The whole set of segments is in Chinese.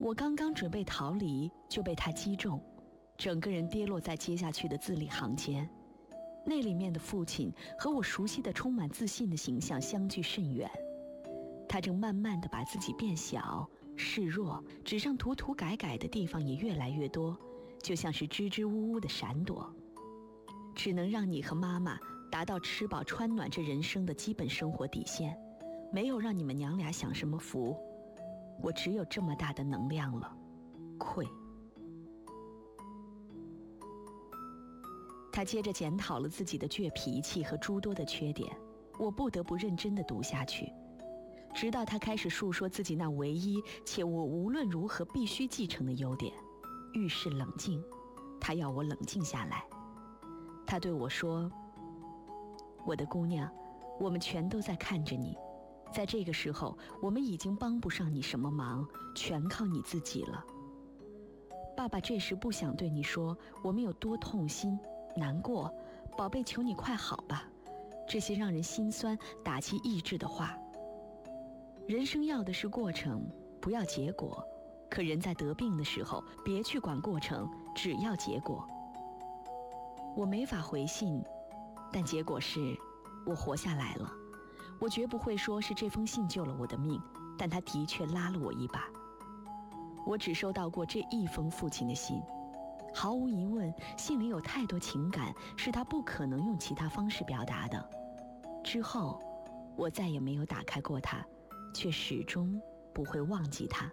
我刚刚准备逃离，就被他击中，整个人跌落在接下去的字里行间。那里面的父亲和我熟悉的充满自信的形象相距甚远。他正慢慢地把自己变小、示弱，纸上涂涂改改的地方也越来越多，就像是支支吾吾的闪躲，只能让你和妈妈达到吃饱穿暖这人生的基本生活底线，没有让你们娘俩享什么福。我只有这么大的能量了，愧。他接着检讨了自己的倔脾气和诸多的缺点，我不得不认真地读下去，直到他开始述说自己那唯一且我无论如何必须继承的优点，遇事冷静。他要我冷静下来。他对我说：我的姑娘，我们全都在看着你，在这个时候我们已经帮不上你什么忙，全靠你自己了。爸爸这时不想对你说我们有多痛心难过，宝贝，求你快好吧，这些让人心酸打击意志的话。人生要的是过程，不要结果，可人在得病的时候别去管过程，只要结果。我没法回信，但结果是我活下来了。我绝不会说是这封信救了我的命，但它的确拉了我一把。我只收到过这一封父亲的信，毫无疑问，信里有太多情感是他不可能用其他方式表达的。之后我再也没有打开过它，却始终不会忘记它。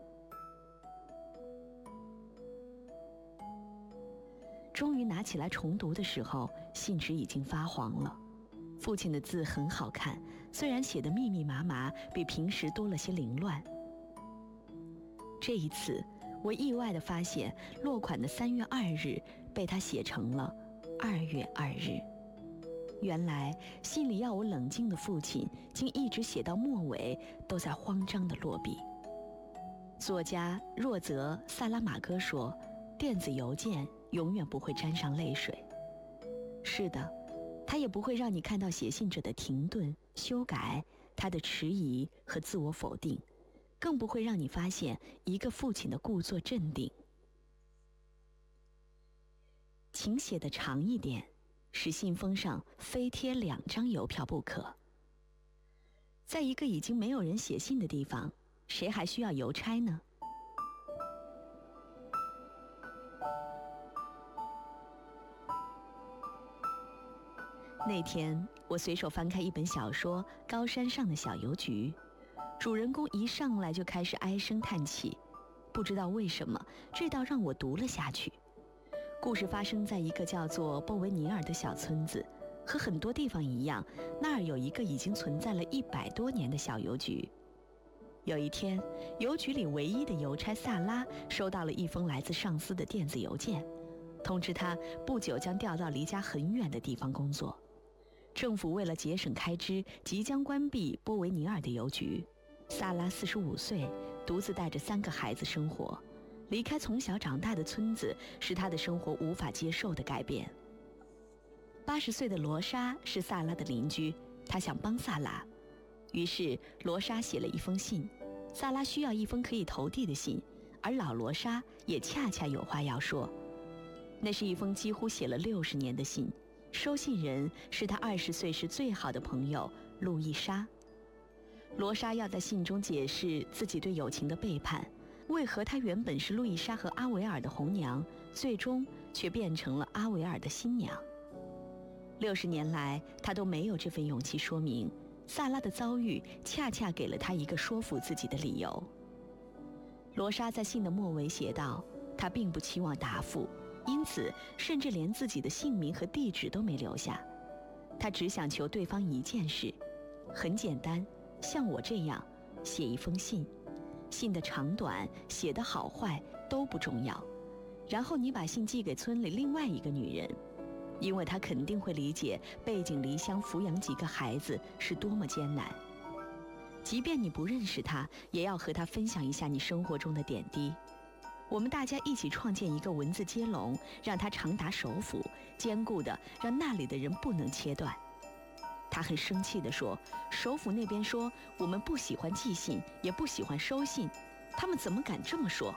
终于拿起来重读的时候，信纸已经发黄了。父亲的字很好看，虽然写得密密麻麻，比平时多了些凌乱。这一次我意外地发现，落款的3月2日被他写成了2月2日。原来信里要我冷静的父亲，竟一直写到末尾都在慌张地落笔。作家若泽·萨拉马戈说，电子邮件永远不会沾上泪水。是的，它也不会让你看到写信者的停顿、修改，他的迟疑和自我否定，更不会让你发现一个父亲的故作镇定。请写得长一点，使信封上非贴2张邮票不可。在一个已经没有人写信的地方，谁还需要邮差呢？那天我随手翻开一本小说《高山上的小邮局》，主人公一上来就开始唉声叹气，不知道为什么，这倒让我读了下去。故事发生在一个叫做波维尼尔的小村子，和很多地方一样，那儿有一个已经存在了100多年的小邮局。有一天，邮局里唯一的邮差萨拉收到了一封来自上司的电子邮件，通知他不久将调到离家很远的地方工作。政府为了节省开支，即将关闭波维尼尔的邮局。萨拉45岁，独自带着3个孩子生活，离开从小长大的村子是他的生活无法接受的改变。80岁的罗莎是萨拉的邻居，他想帮萨拉，于是罗莎写了一封信。萨拉需要一封可以投递的信，而老罗莎也恰恰有话要说。那是一封几乎写了60年的信，收信人是他20岁时最好的朋友路易莎。罗莎要在信中解释自己对友情的背叛，为何她原本是路易莎和阿维尔的红娘，最终却变成了阿维尔的新娘。60年来，她都没有这份勇气说明。萨拉的遭遇恰恰给了她一个说服自己的理由。罗莎在信的末尾写道，她并不期望答复，因此甚至连自己的姓名和地址都没留下。她只想求对方一件事，很简单，像我这样写一封信，信的长短、写的好坏都不重要，然后你把信寄给村里另外一个女人，因为她肯定会理解背井离乡抚养几个孩子是多么艰难。即便你不认识她，也要和她分享一下你生活中的点滴。我们大家一起创建一个文字接龙，让它长达手斧，坚固的让那里的人不能切断。他很生气地说，首府那边说我们不喜欢寄信，也不喜欢收信， 他们怎么敢这么说？